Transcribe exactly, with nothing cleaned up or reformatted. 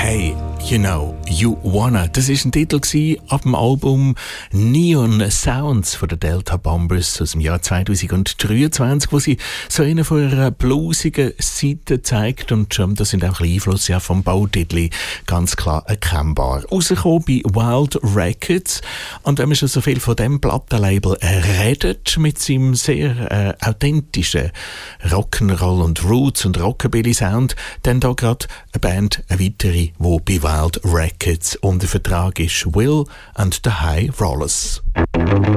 Hey, you know, you wanna. Das war ein Titel ab dem Album Neon Sounds von den Delta Bombers aus dem Jahr zweitausenddreiundzwanzig, wo sie so eine von ihrer bluesigen Seite zeigt. Und ähm, da sind auch Einflüsse ja vom Bautitel ganz klar erkennbar. Rausgekommen bei Wild Records. Und wenn man schon so viel von dem Plattenlabel redet, mit seinem sehr äh, authentischen Rock'n'Roll und Roots und Rockabilly Sound, dann da gerade eine Band, eine weitere, wo bei Wild Records unter Vertrag ist, Will and the High Rollers.